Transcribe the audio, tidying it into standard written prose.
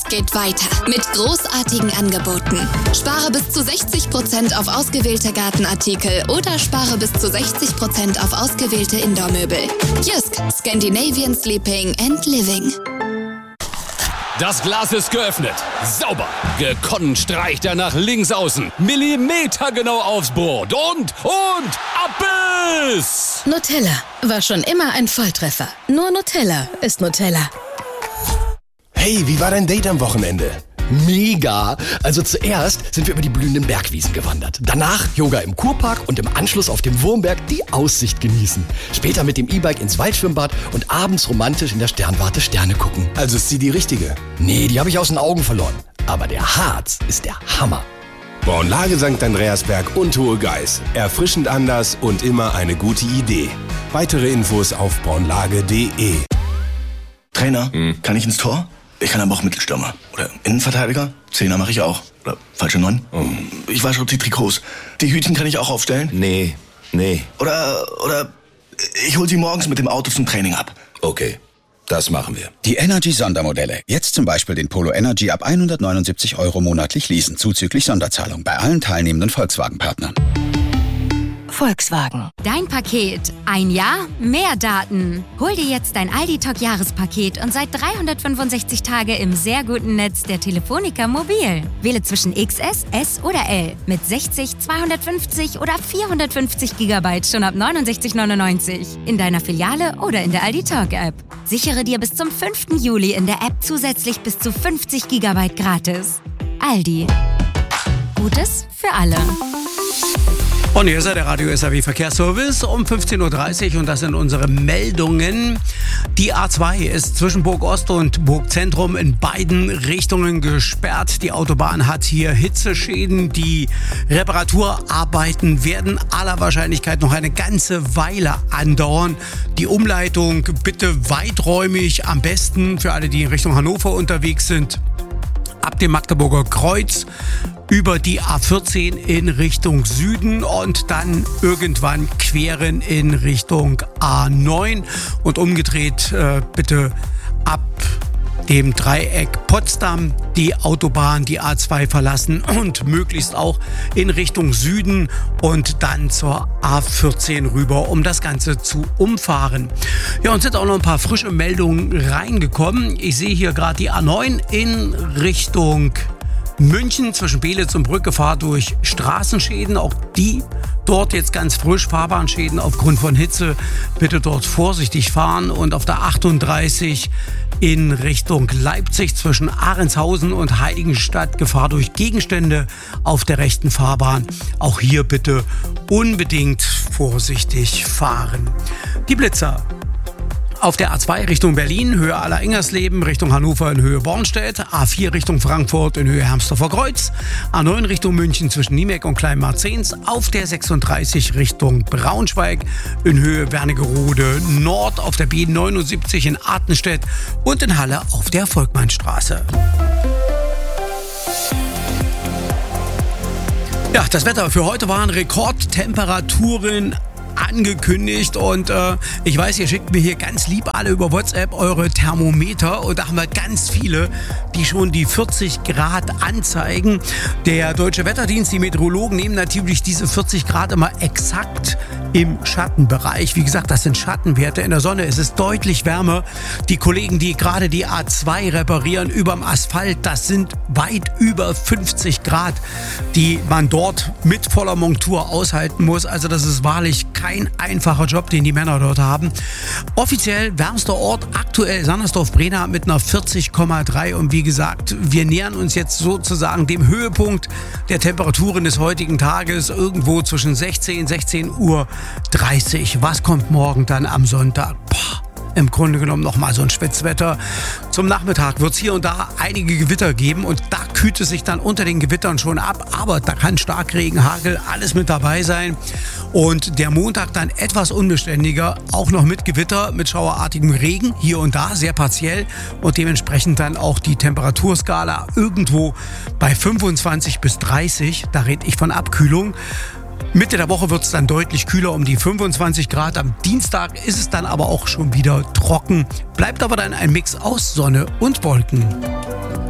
Jetzt geht weiter mit großartigen Angeboten. Spare bis zu 60% auf ausgewählte Gartenartikel oder spare bis zu 60% auf ausgewählte Indoor-Möbel. Jysk, Scandinavian Sleeping and Living. Das Glas ist geöffnet. Sauber. Gekonnt streicht er nach links außen. Millimetergenau aufs Brot. Und ab ist! Nutella war schon immer ein Volltreffer. Nur Nutella ist Nutella. Hey, wie war dein Date am Wochenende? Mega! Also zuerst sind wir über die blühenden Bergwiesen gewandert. Danach Yoga im Kurpark und im Anschluss auf dem Wurmberg die Aussicht genießen. Später mit dem E-Bike ins Waldschwimmbad und abends romantisch in der Sternwarte Sterne gucken. Also ist sie die richtige? Nee, die habe ich aus den Augen verloren. Aber der Harz ist der Hammer. Braunlage St. Andreasberg und Hohe Geiß. Erfrischend anders und immer eine gute Idee. Weitere Infos auf braunlage.de. Trainer, kann ich ins Tor? Ich kann aber auch Mittelstürmer. Oder Innenverteidiger? Zehner mache ich auch. Oder falsche 9. Ich wasche auch die Trikots. Die Hütchen kann ich auch aufstellen? Nee. Oder ich hol sie morgens mit dem Auto zum Training ab. Okay, das machen wir. Die Energy-Sondermodelle. Jetzt zum Beispiel den Polo Energy ab 179 € monatlich leasen, zuzüglich Sonderzahlung bei allen teilnehmenden Volkswagen-Partnern. Volkswagen. Dein Paket. Ein Jahr, mehr Daten. Hol dir jetzt dein Aldi-Talk-Jahrespaket und seit 365 Tage im sehr guten Netz der Telefonica Mobil. Wähle zwischen XS, S oder L mit 60, 250 oder 450 GB schon ab 69,99 in deiner Filiale oder in der Aldi-Talk-App. Sichere dir bis zum 5. Juli in der App zusätzlich bis zu 50 GB gratis. Aldi. Gutes für alle. Und hier ist der Radio SAW Verkehrsservice um 15.30 Uhr und das sind unsere Meldungen. Die A2 ist zwischen Burg Ost und Burg Zentrum in beiden Richtungen gesperrt. Die Autobahn hat hier Hitzeschäden. Die Reparaturarbeiten werden aller Wahrscheinlichkeit noch eine ganze Weile andauern. Die Umleitung bitte weiträumig, am besten für alle, die in Richtung Hannover unterwegs sind. Ab dem Magdeburger Kreuz über die A14 in Richtung Süden und dann irgendwann queren in Richtung A9 und umgedreht bitte ab dem Dreieck Potsdam die Autobahn, die A2 verlassen und möglichst auch in Richtung Süden und dann zur A14 rüber, um das Ganze zu umfahren. Ja, uns sind auch noch ein paar frische Meldungen reingekommen. Ich sehe hier gerade die A9 in Richtung München zwischen Belitz und Brück Gefahr durch Straßenschäden. Auch die dort jetzt ganz frisch. Fahrbahnschäden aufgrund von Hitze. Bitte dort vorsichtig fahren. Und auf der 38 in Richtung Leipzig zwischen Ahrentshausen und Heiligenstadt Gefahr durch Gegenstände auf der rechten Fahrbahn. Auch hier bitte unbedingt vorsichtig fahren. Die Blitzer. Auf der A2 Richtung Berlin, Höhe Aller-Ingersleben, Richtung Hannover in Höhe Bornstedt, A4 Richtung Frankfurt in Höhe Hermsdorfer Kreuz, A9 Richtung München zwischen Niemeck und Kleinmarzens, auf der 36 Richtung Braunschweig in Höhe Wernigerode Nord, auf der B79 in Artenstedt und in Halle auf der Volkmannstraße. Ja, das Wetter für heute waren Rekordtemperaturen angekündigt und ich weiß, ihr schickt mir hier ganz lieb alle über WhatsApp eure Thermometer und da haben wir ganz viele, die schon die 40 Grad anzeigen. Der Deutsche Wetterdienst, die Meteorologen nehmen natürlich diese 40 Grad immer exakt im Schattenbereich. Wie gesagt, das sind Schattenwerte. In der Sonne ist es deutlich wärmer. Die Kollegen, die gerade die A2 reparieren überm Asphalt, das sind weit über 50 Grad, die man dort mit voller Montur aushalten muss. Also das ist wahrlich kein einfacher Job, den die Männer dort haben. Offiziell wärmster Ort aktuell Sandersdorf-Brena mit einer 40,3 und wie gesagt, wir nähern uns jetzt sozusagen dem Höhepunkt der Temperaturen des heutigen Tages, irgendwo zwischen 16 Uhr 30. Was kommt morgen dann am Sonntag? Im Grunde genommen nochmal so ein Schwitzwetter. Zum Nachmittag wird es hier und da einige Gewitter geben und da kühlt es sich dann unter den Gewittern schon ab. Aber da kann Starkregen, Hagel, alles mit dabei sein. Und der Montag dann etwas unbeständiger, auch noch mit Gewitter, mit schauerartigem Regen, hier und da, sehr partiell. Und dementsprechend dann auch die Temperaturskala irgendwo bei 25 bis 30. Da rede ich von Abkühlung. Mitte der Woche wird es dann deutlich kühler, um die 25 Grad. Am Dienstag ist es dann aber auch schon wieder trocken. Bleibt aber dann ein Mix aus Sonne und Wolken.